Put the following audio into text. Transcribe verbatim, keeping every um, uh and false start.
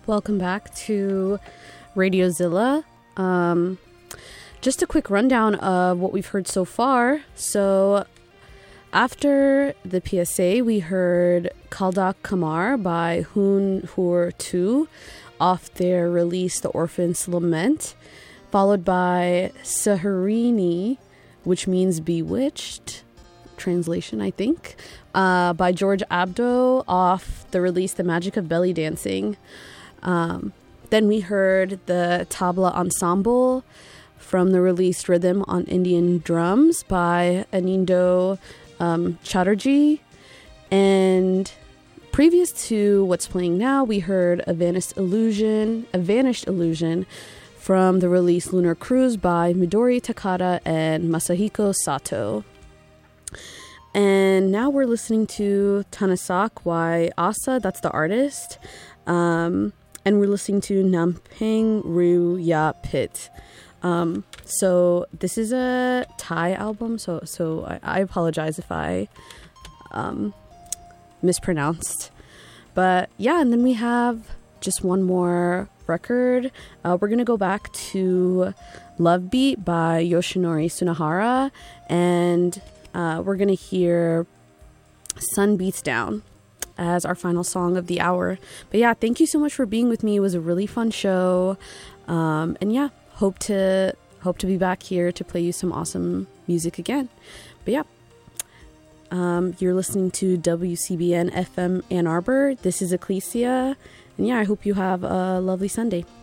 Welcome back to Radio Zilla. Um, just a quick rundown of what we've heard so far. So after the P S A, we heard Kaldak Kamar by Hun Hur two off their release The Orphan's Lament, followed by Saharini, which means bewitched, translation I think, uh, by George Abdo off the release The Magic of Belly Dancing. Um, then we heard the Tabla Ensemble from the release Rhythm on Indian Drums by Anindo um, Chatterjee. And previous to what's playing now, we heard A Vanished Illusion, A Vanished Illusion from the release Lunar Cruise by Midori Takada and Masahiko Sato. And now we're listening to Tanasak by Asa, that's the artist. Um... And we're listening to Nampeng Ryu Ya Pit. Um, so this is a Thai album, so so I, I apologize if I um, mispronounced. But yeah, and then we have just one more record. Uh, we're going to go back to Love Beat by Yoshinori Sunahara. And uh, we're going to hear Sun Beats Down as our final song of the hour. But yeah, thank you so much for being with me. It was a really fun show. Um, and yeah, hope to hope to be back here to play you some awesome music again. But yeah, um, you're listening to W C B N F M Ann Arbor. This is Ecclesia. And yeah, I hope you have a lovely Sunday.